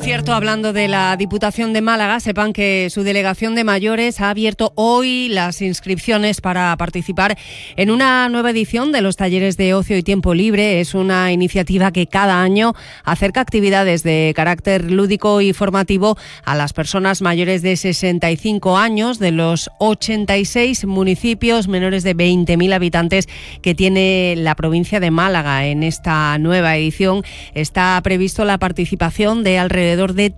cierto, hablando de la Diputación de Málaga, sepan que su delegación de mayores ha abierto hoy las inscripciones para participar en una nueva edición de los talleres de ocio y tiempo libre. Es una iniciativa que cada año acerca actividades de carácter lúdico y formativo a las personas mayores de 65 años de los 86 municipios menores de 20.000 habitantes que tiene la provincia de Málaga. En esta nueva edición está previsto la participación de alrededor de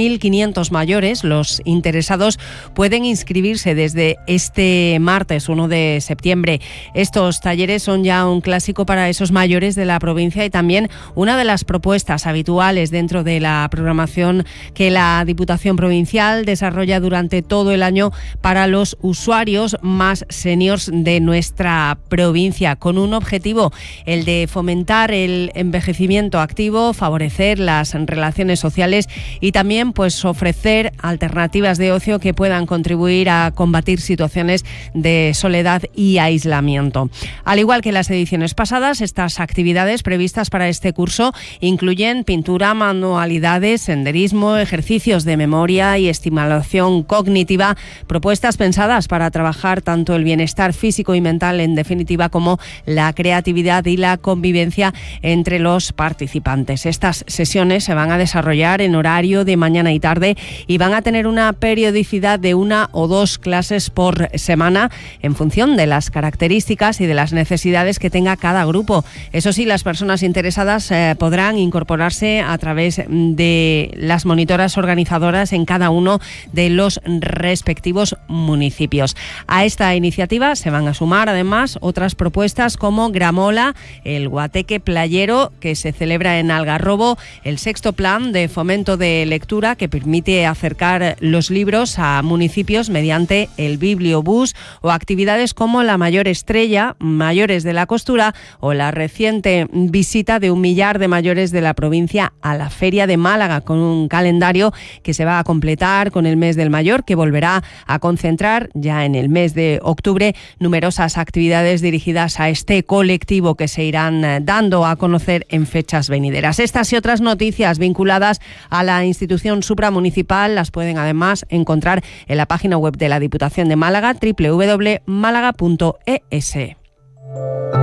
3.500 mayores. Los interesados pueden inscribirse desde este martes 1 de septiembre. Estos talleres son ya un clásico para esos mayores de la provincia y también una de las propuestas habituales dentro de la programación que la Diputación Provincial desarrolla durante todo el año para los usuarios más seniors de nuestra provincia, con un objetivo, el de fomentar el envejecimiento activo, favorecer las relaciones sociales y también pues ofrecer alternativas de ocio que puedan contribuir a combatir situaciones de soledad y aislamiento. Al igual que las ediciones pasadas, estas actividades previstas para este curso incluyen pintura, manualidades, senderismo, ejercicios de memoria y estimulación cognitiva, propuestas pensadas para trabajar tanto el bienestar físico y mental, en definitiva, como la creatividad y la convivencia entre los participantes. Estas sesiones se van a desarrollar en horario de mañana y tarde y van a tener una periodicidad de 1 o 2 clases por semana en función de las características y de las necesidades que tenga cada grupo. Eso sí, las personas interesadas podrán incorporarse a través de las monitoras organizadoras en cada uno de los respectivos municipios. A esta iniciativa se van a sumar además otras propuestas como Gramola, el Guateque Playero, que se celebra en Algarrobo, el sexto plan de fomento de lectura, que permite acercar los libros a municipios mediante el bibliobús, o actividades como la Mayor Estrella, Mayores de la Costura, o la reciente visita de 1 millar de mayores de la provincia a la Feria de Málaga, con un calendario que se va a completar con el mes del mayor, que volverá a concentrar ya en el mes de octubre numerosas actividades dirigidas a este colectivo que se irán dando a conocer en fechas venideras. Estas y otras noticias vinculadas a la institución supramunicipal las pueden además encontrar en la página web de la Diputación de Málaga, www.málaga.es.